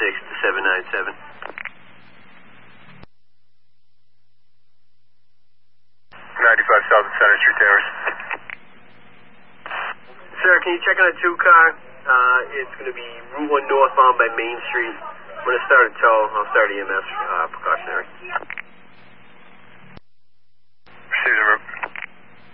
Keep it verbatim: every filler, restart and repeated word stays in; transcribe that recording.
six to seven nine seven. ninety-five South and Center Street Towers. Sir, can you check on a two car? Uh, it's going to be Route one northbound by Main Street. I'm going to start a tow. I'll start E M S uh, precautionary.